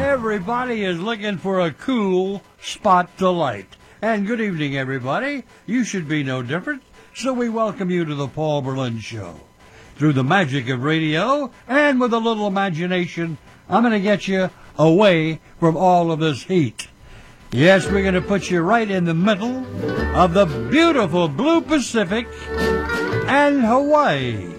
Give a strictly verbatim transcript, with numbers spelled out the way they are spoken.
Everybody is looking for a cool spot to light. And good evening, everybody. You should be no different. So we welcome you to the Paul Berlin Show. Through the magic of radio and with a little imagination, I'm going to get you away from all of this heat. Yes, we're going to put you right in the middle of the beautiful blue Pacific and Hawaii.